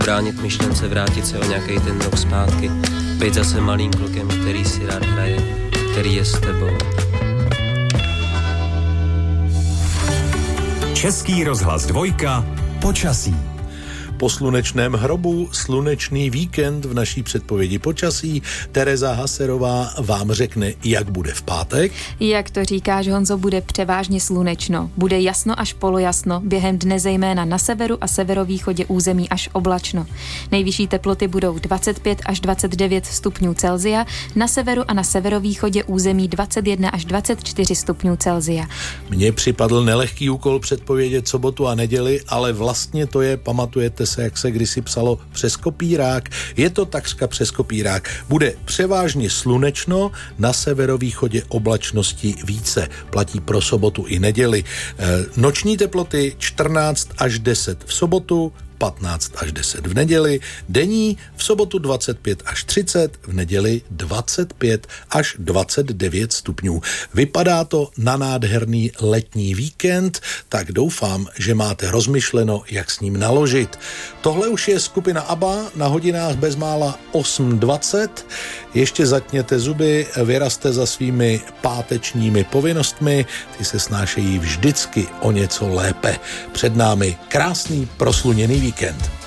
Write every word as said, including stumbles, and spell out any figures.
bránit myšlence, vrátit se o nějaký ten rok zpátky, být zase malým klukem, který si rád hraje, který je s tebou. Český rozhlas dvojka, počasí. Po slunečném hrobu slunečný víkend v naší předpovědi počasí. Tereza Haserová vám řekne, jak bude v pátek. Jak to říkáš, Honzo, bude převážně slunečno. Bude jasno až polojasno, během dne zejména na severu a severovýchodě území až oblačno. Nejvyšší teploty budou dvacet pět až dvacet devět stupňů Celsia, na severu a na severovýchodě území dvacet jedna až dvacet čtyři stupňů Celsia. Mně připadl nelehký úkol předpovědět sobotu a neděli, ale vlastně to je, pamatujete se, jak se kdysi psalo, přes kopírák. Je to takřka přes kopírák. Bude převážně slunečno, na severovýchodě oblačnosti více. Platí pro sobotu i neděli. Noční teploty čtrnáct až deset v sobotu, patnáct až deset v neděli, denní v sobotu dvacet pět až třicet, v neděli dvacet pět až dvacet devět stupňů. Vypadá to na nádherný letní víkend, tak doufám, že máte rozmyšleno, jak s ním naložit. Tohle už je skupina ABBA na hodinách bezmála osm dvacet. Ještě zatněte zuby, vyrazte za svými pátečními povinnostmi, ty se snášejí vždycky o něco lépe. Před námi krásný prosluněný víkend.